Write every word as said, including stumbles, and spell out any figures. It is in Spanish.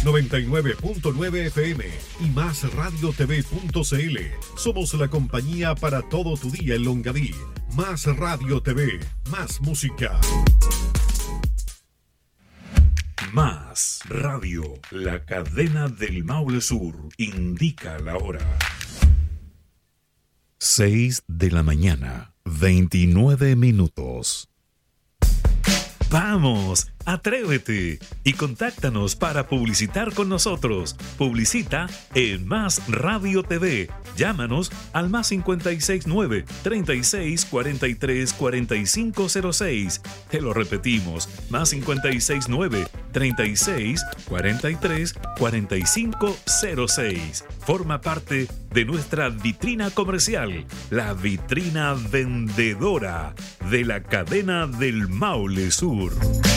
noventa y nueve punto nueve F M y más radio t v punto c l. Somos la compañía para todo tu día en Longaví. Más Radio T V, más música. Más Radio, la cadena del Maule Sur, indica la hora. seis de la mañana, veintinueve minutos. ¡Vamos! ¡Atrévete! Y contáctanos para publicitar con nosotros. Publicita en Más Radio T V. Llámanos al más cincuenta y seis nueve, treinta y seis, cuarenta y tres, cuarenta y cinco cero seis. Te lo repetimos, más cincuenta y seis nueve, treinta y seis, cuarenta y tres, cuarenta y cinco cero seis. Forma parte de nuestra vitrina comercial, la vitrina vendedora de la cadena del Maule Sur.